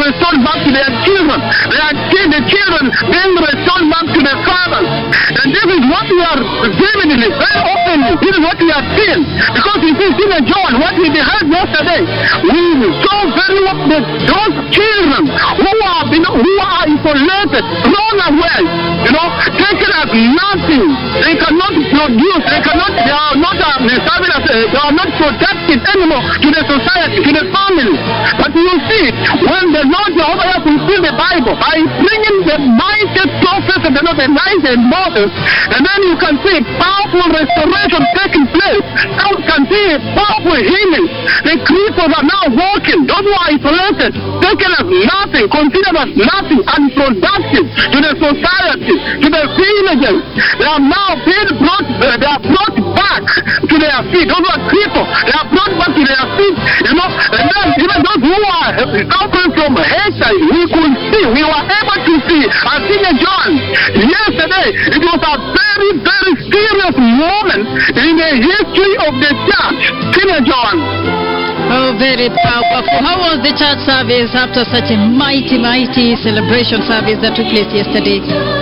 restored back to their children. The children being restored back to their fathers. And this is what we are doing very often. This is what we are seeing. Because you see, Senior John, what we heard yesterday, we saw very well that those children who are isolated, thrown away, taken as nothing. They cannot produce. They are not protected anymore to the society, to the family. But you see, when the Lord Jehovah fulfilled the Bible by bringing the mighty prophets and the mighty Moses, and then you can see powerful restoration taking place. Now you can see powerful healing. The creatures are now walking. Those who are isolated, taken as nothing, considered as nothing, unproductive to the society, to the villages. They are now being brought back to their feet. Those who are crippled, they are brought back to their feet. And then even those who are suffering from HIV, we were able to see, as Senior John, yesterday, it was a very, very serious moment in the history of the church. Senior John. Oh, very powerful. How was the church service after such a mighty, mighty celebration service that took place yesterday?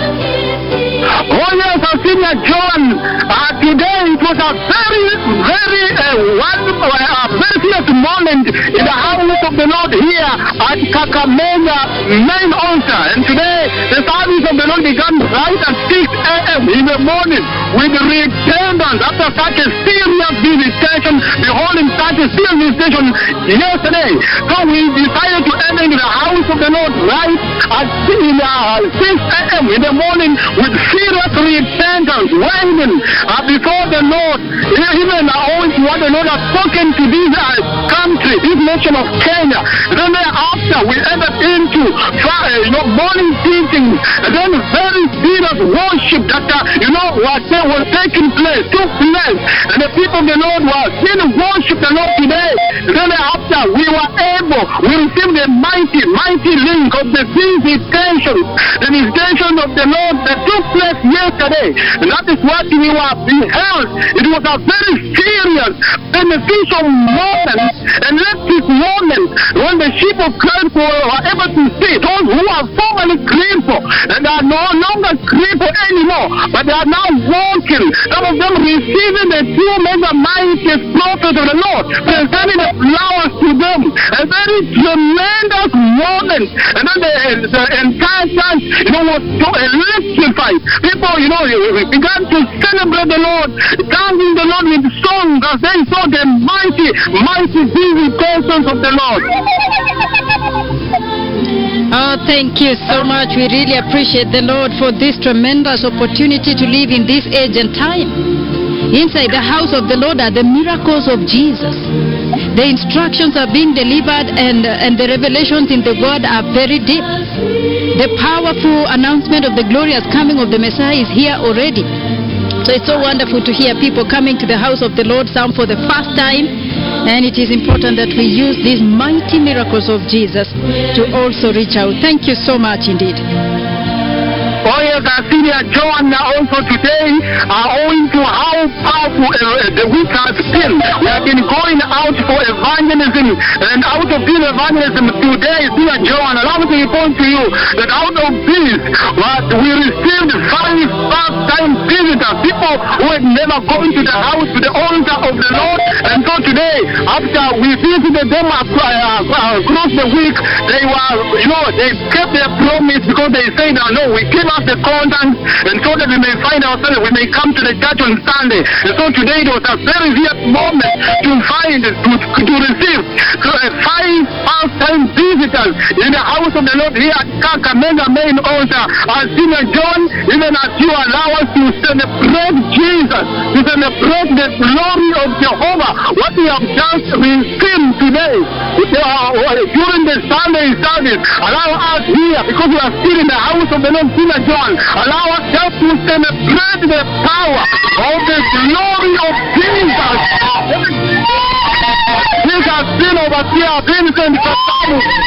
Oh yes, Senior John, today it was a very, very serious moment in the house of the Lord here at Kakamega main altar. And today the service of the Lord began right at 6 a.m. in the morning with repentance after such a serious visitation, beholding such a serious visitation yesterday. So we decided to enter into the house of the Lord right at 6 a.m. in the morning with serious repentance, waiting before the Lord, even owing to what the Lord has spoken to this country, this nation of Kenya. Then thereafter we entered into morning teaching, and then very serious worship that was taking place, took place, and the people of the Lord were still worship the Lord today. Then after we received the mighty, mighty link of the visitation of the Lord that took place yesterday. And that is what we were beheld. It was a very serious, beneficial moment, and electric moment when the sheep of Christ were able to see those who are formerly crippled and are no longer crippled anymore, but they are now walking. Some of them receiving the two mega mightiest prophets of the Lord, presenting the flowers to them. A very tremendous moment. And then the entire church, was so electrified. People, began to celebrate the Lord, thanking the Lord with songs as they saw the mighty, mighty visitations of the Lord. Oh, thank you so much. We really appreciate the Lord for this tremendous opportunity to live in this age and time. Inside the house of the Lord are the miracles of Jesus. The instructions are being delivered, and the revelations in the word are very deep. The powerful announcement of the glorious coming of the Messiah is here already. So it's so wonderful to hear people coming to the house of the Lord, some for the first time. And it is important that we use these mighty miracles of Jesus to also reach out. Thank you so much indeed. Oh yes, Senior John, also today, owing to how powerful the week has been, we have been going out for evangelism, and out of this evangelism today, Senior John, allow me to report to you that out of this, we received 5 first-time visitors, people who had never gone to the house, to the altar of the Lord. And so today, after we visited them across the week, they were, they kept their promise, because they said, no, we give us the contact, and so that we may find ourselves, we may come to the church on Sunday. And so today it was a very real moment to receive 5 first-time visitors in the house of the Lord here at Kakamega main altar. As Senior John, even as you allow us to celebrate Jesus, to celebrate the glory of Jehovah, what we have just received today during the Sunday service, allow us here, because we are still in the house of the Lord, Senior John, allow us just to celebrate the power of the glory of Jesus. This has been over here, Vincent Kasamu.